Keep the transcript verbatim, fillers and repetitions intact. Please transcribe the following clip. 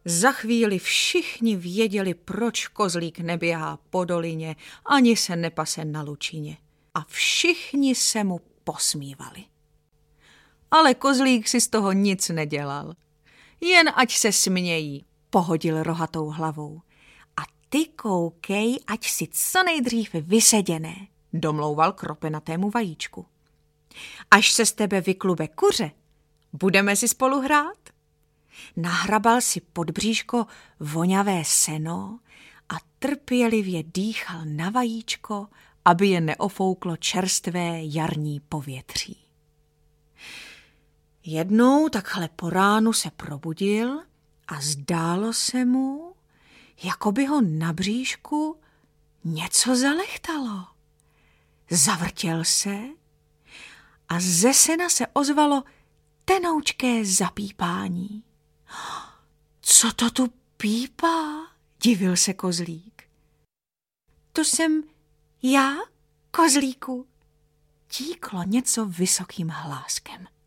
Za chvíli všichni věděli, proč kozlík neběhá po dolině, ani se nepase na lučině. A všichni se mu posmívali. Ale kozlík si z toho nic nedělal. Jen ať se smějí, pohodil rohatou hlavou. A ty koukej, ať si co nejdřív vyseděné, domlouval kropenatému vajíčku. Až se z tebe vyklube kuře, budeme si spolu hrát? Nahrabal si pod bříško voňavé seno a trpělivě dýchal na vajíčko, aby je neofouklo čerstvé jarní povětří. Jednou takhle po ránu se probudil a zdálo se mu, jako by ho na bříšku něco zalechtalo. Zavrtěl se a ze sena se ozvalo tenoučké zapípání. Co to tu pípá? Divil se kozlík. To jsem já, kozlíku, tíklo něco vysokým hláskem.